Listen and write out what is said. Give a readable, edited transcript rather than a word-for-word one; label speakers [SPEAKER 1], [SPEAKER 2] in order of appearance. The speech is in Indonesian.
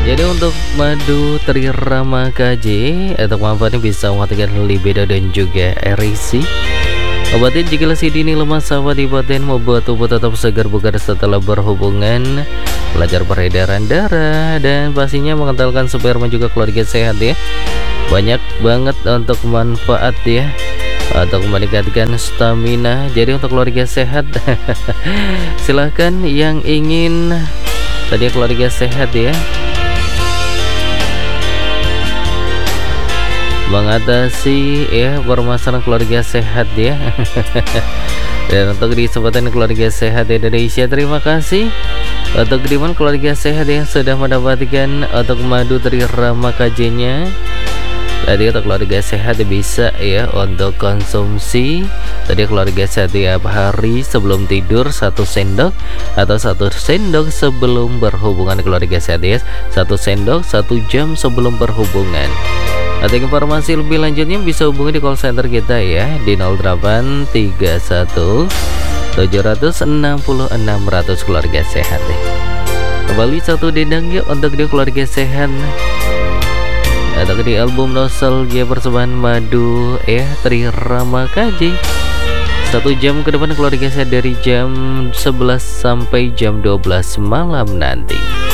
[SPEAKER 1] Jadi untuk madu trirama KJ untuk manfaatnya bisa mematikan libido dan juga erisi. Obatin jika lesi dini lemas sahabat ibatin, membuat tubuh tetap segar bugar setelah berhubungan, belajar peredaran darah, dan pastinya mengentalkan sperma juga keluarga sehat ya. Banyak banget untuk manfaat ya, untuk meningkatkan stamina. Jadi untuk keluarga sehat silahkan yang ingin tadi keluarga sehat ya, mengatasi ya permasalahan keluarga sehat ya. Dan untuk di kesempatan keluarga sehat Indonesia, terima kasih untuk Diman keluarga sehat yang sudah mendapatkan untuk madu trirama KJ-nya. Tadi untuk keluarga sehat bisa ya untuk konsumsi tadi keluarga sehat tiap hari sebelum tidur 1 sendok atau 1 sendok sebelum berhubungan keluarga sehat ya. 1 sendok 1 jam sebelum berhubungan. Untuk informasi lebih lanjutnya bisa hubungi di call center kita ya di 0831 700 6600 keluarga sehat deh. Kembali satu dendang yuk untuk di keluarga sehat. Atau di album nostalgia persembahan madu trirama KJ. 1 jam ke depan keluarga sehat dari jam 11 sampai jam 12 malam nanti.